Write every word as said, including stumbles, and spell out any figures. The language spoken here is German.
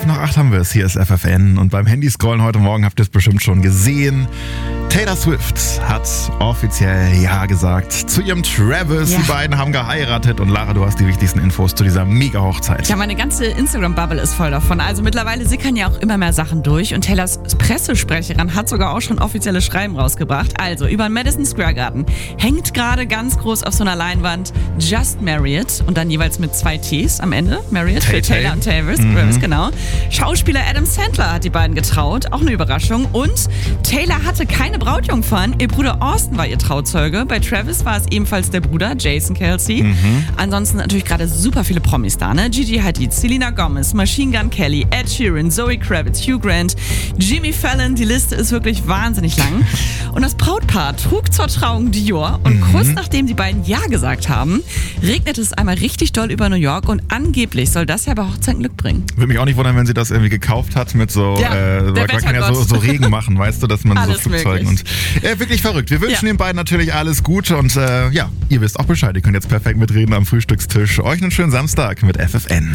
elf nach acht haben wir es. Hier ist F F N. Und beim Handyscrollen heute Morgen habt ihr es bestimmt schon gesehen. Taylor Swift hat offiziell Ja gesagt zu ihrem Travis. Ja. Die beiden haben geheiratet. Und Lara, du hast die wichtigsten Infos zu dieser Mega-Hochzeit. Ja, meine ganze Instagram-Bubble ist voll davon. Also mittlerweile sickern ja auch immer mehr Sachen durch. Und Taylors Pressesprecherin hat sogar auch schon offizielle Schreiben rausgebracht. Also über den Madison Square Garden hängt gerade ganz groß auf so einer Leinwand Just Marriott. Und dann jeweils mit zwei T's am Ende. Marriott für Tay-Tay. Taylor und Travis. Mhm. Travis, genau. Schauspieler Adam Sandler hat die beiden getraut. Auch eine Überraschung. Und Taylor hatte keine Brautjungfern. Ihr Bruder Austin war ihr Trauzeuge. Bei Travis war es ebenfalls der Bruder, Jason Kelce. Mhm. Ansonsten natürlich gerade super viele Promis da, ne? Gigi Hadid, Selena Gomez, Machine Gun Kelly, Ed Sheeran, Zoe Kravitz, Hugh Grant, Jimmy Fallon. Die Liste ist wirklich wahnsinnig lang. Und das Brautpaar trug zur Trauung Dior. Und Mhm. kurz nachdem die beiden Ja gesagt haben, regnet es einmal richtig doll über New York. Und angeblich soll das ja bei Hochzeiten Glück bringen. Würde mich auch nicht wundern, wenn sie das irgendwie gekauft hat mit so, Ja, äh, der man kann ja so, Wettergott. so Regen machen, weißt du, dass man Alles so Flugzeugen und äh, wirklich verrückt. Wir wünschen Ja. den beiden natürlich alles Gute und äh, ja, ihr wisst auch Bescheid. Ihr könnt jetzt perfekt mitreden am Frühstückstisch. Euch einen schönen Samstag mit F F N.